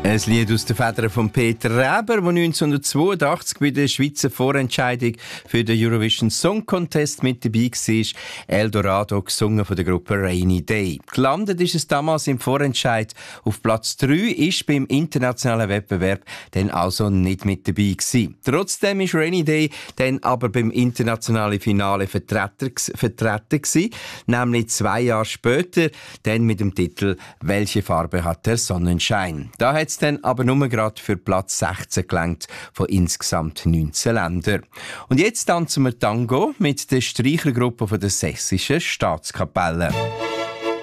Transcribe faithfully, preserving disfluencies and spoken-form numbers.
Ein Lied aus den Federn von Peter Reber, der neunzehnhundertzweiundachtzig bei der Schweizer Vorentscheidung für den Eurovision Song Contest mit dabei war. Eldorado, gesungen von der Gruppe Rainy Day. Gelandet ist es damals im Vorentscheid auf Platz drei, ist beim internationalen Wettbewerb dann also nicht mit dabei gewesen. Trotzdem ist Rainy Day dann aber beim internationalen Finale Vertreter, vertreten gewesen, nämlich zwei Jahre später, dann mit dem Titel «Welche Farbe hat der Sonnenschein?». Da hat es dann aber nur gerade für Platz sechzehn gelangt von insgesamt neunzehn Ländern. Und jetzt tanzen wir Tango mit der Streichergruppe von der Sächsischen Staatskapelle.